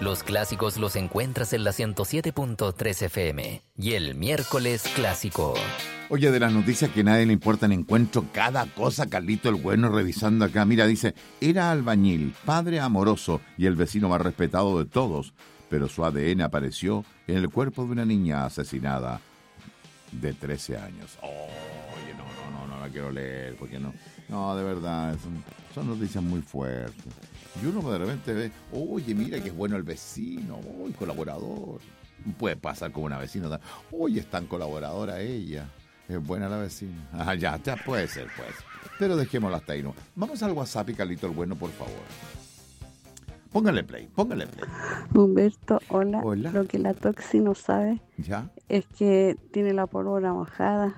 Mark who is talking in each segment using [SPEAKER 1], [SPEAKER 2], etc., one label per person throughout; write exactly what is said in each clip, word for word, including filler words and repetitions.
[SPEAKER 1] Los clásicos los encuentras en la ciento siete punto tres F M y el miércoles clásico.
[SPEAKER 2] Oye, de las noticias que a nadie le importan, encuentro cada cosa, Carlito el Bueno, revisando acá. Mira, dice, era albañil, padre amoroso y el vecino más respetado de todos, pero su A D N apareció en el cuerpo de una niña asesinada de trece años. Oh, oye, no, no, no, no la quiero leer, porque no, no, de verdad, son, son noticias muy fuertes. Y uno de repente ve, oye, mira que es bueno el vecino, uy, colaborador. Puede pasar como una vecina, oye, es tan colaboradora ella. Es buena la vecina. Ah, ya, ya puede ser, pues. Pero dejémosla hasta ahí, ¿no? Vamos al WhatsApp y Carlito el Bueno, por favor. Póngale play, póngale play.
[SPEAKER 3] Humberto, hola.
[SPEAKER 2] Hola.
[SPEAKER 3] Lo que la Toxi no sabe
[SPEAKER 2] ¿Ya?
[SPEAKER 3] es que tiene la pólvora mojada.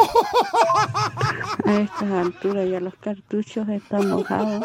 [SPEAKER 3] A estas alturas ya los cartuchos están mojados.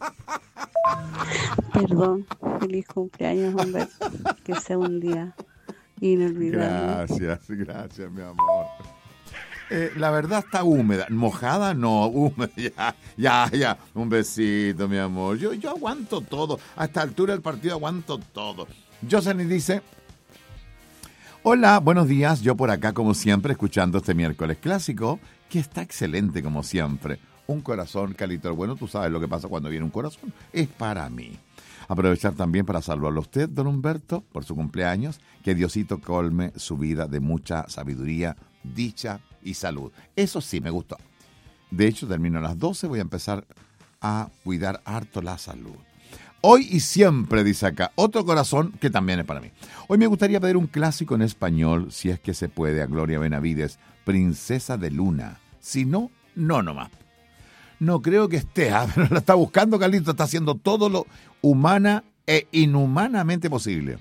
[SPEAKER 3] Perdón, feliz cumpleaños, Humberto. Que sea un día inolvidable.
[SPEAKER 2] Gracias, gracias, mi amor. Eh, la verdad está húmeda, mojada no, húmeda, ya, ya, ya, un besito, mi amor. Yo, yo aguanto todo, a esta altura del partido aguanto todo. Jocelyn dice, hola, buenos días, yo por acá como siempre escuchando este miércoles clásico, que está excelente como siempre. Un corazón, Carlito el Bueno, tú sabes lo que pasa cuando viene un corazón, es para mí. Aprovechar también para saludarlo a usted, don Humberto, por su cumpleaños, que Diosito colme su vida de mucha sabiduría, dicha y salud. Eso sí me gustó. De hecho, termino a las doce, voy a empezar a cuidar harto la salud. Hoy y siempre, dice acá, otro corazón que también es para mí. Hoy me gustaría pedir un clásico en español, si es que se puede, a Gloria Benavides, Princesa de Luna. Si no, no nomás. No creo que esté, ¿eh? Pero la está buscando, Carlito, está haciendo todo lo humana e inhumanamente posible.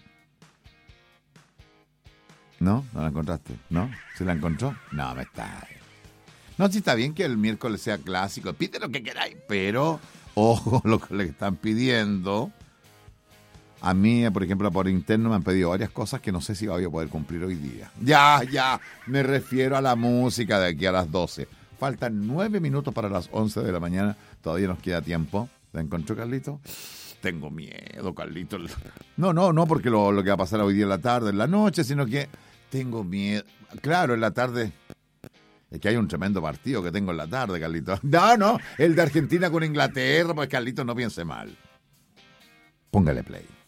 [SPEAKER 2] ¿No? ¿No la encontraste? ¿No? ¿Se la encontró? No, me está... No, sí está bien que el miércoles sea clásico, pide lo que queráis, pero ojo lo que le están pidiendo. A mí, por ejemplo, por interno me han pedido varias cosas que no sé si voy a poder cumplir hoy día. Ya, ya, me refiero a la música de aquí a las doce. Faltan nueve minutos para las once de la mañana, todavía nos queda tiempo. ¿La encontró, Carlito? Tengo miedo, Carlito. No, no, no porque lo, lo que va a pasar hoy día en la tarde, en la noche, sino que tengo miedo. Claro, en la tarde... Es que hay un tremendo partido que tengo en la tarde, Carlito. No, no, el de Argentina con Inglaterra, pues Carlito no piense mal. Póngale play.